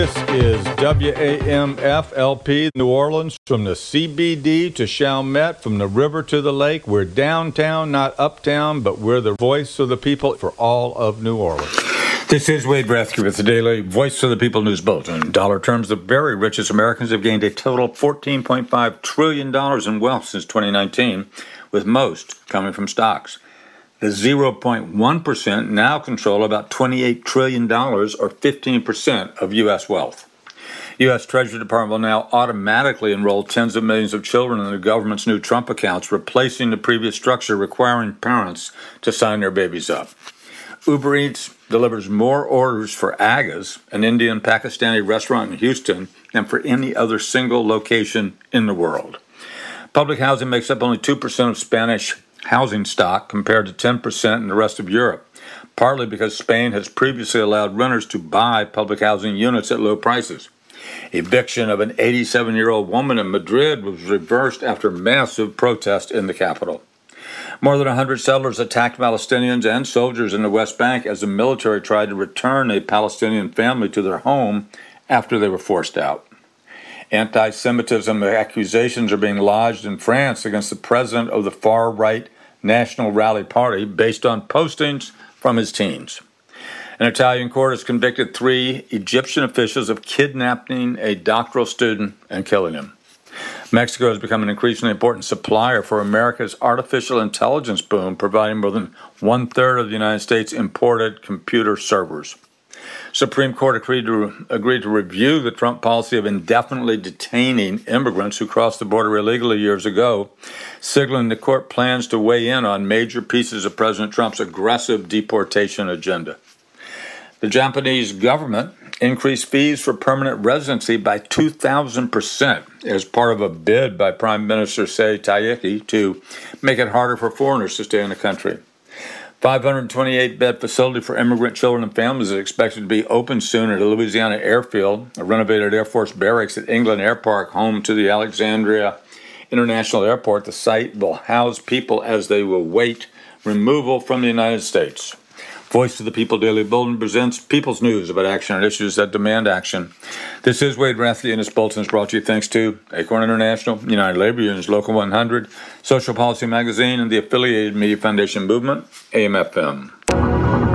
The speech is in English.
This is WAMF-LP New Orleans, from the CBD to Chalmette, from the river to the lake. We're downtown, not uptown, but we're the voice of the people for all of New Orleans. This is Wade Rathke with the Daily Voice of the People News Bulletin. In dollar terms, the very richest Americans have gained a total of $14.5 trillion in wealth since 2019, with most coming from stocks. The 0.1% now control about $28 trillion, or 15% of U.S. wealth. U.S. Treasury Department will now automatically enroll tens of millions of children in the government's new Trump accounts, replacing the previous structure requiring parents to sign their babies up. Uber Eats delivers more orders for Aga's, an Indian Pakistani restaurant in Houston, than for any other single location in the world. Public housing makes up only 2% of Spanish housing stock compared to 10% in the rest of Europe, partly because Spain has previously allowed renters to buy public housing units at low prices. Eviction of an 87-year-old woman in Madrid was reversed after massive protest in the capital. More than 100 settlers attacked Palestinians and soldiers in the West Bank as the military tried to return a Palestinian family to their home after they were forced out. Anti-Semitism accusations are being lodged in France against the president of the far-right National Rally Party based on postings from his teens. An Italian court has convicted 3 Egyptian officials of kidnapping a doctoral student and killing him. Mexico has become an increasingly important supplier for America's artificial intelligence boom, providing more than 1/3 of the United States' imported computer servers. Supreme Court agreed to review the Trump policy of indefinitely detaining immigrants who crossed the border illegally years ago, signaling the court plans to weigh in on major pieces of President Trump's aggressive deportation agenda. The Japanese government increased fees for permanent residency by 2,000% as part of a bid by Prime Minister Sei Taiki to make it harder for foreigners to stay in the country. 528-bed facility for immigrant children and families is expected to be open soon at a Louisiana airfield. A renovated Air Force barracks at England Air Park, home to the Alexandria International Airport. The site will house people as they will wait removal from the United States. Voice of the People Daily Bulletin presents people's news about action on issues that demand action. This is Wade Rathke, and this bulletin is brought to you thanks to Acorn International, United Labor Unions Local 100, Social Policy Magazine, and the affiliated Media Foundation Movement, AM/FM.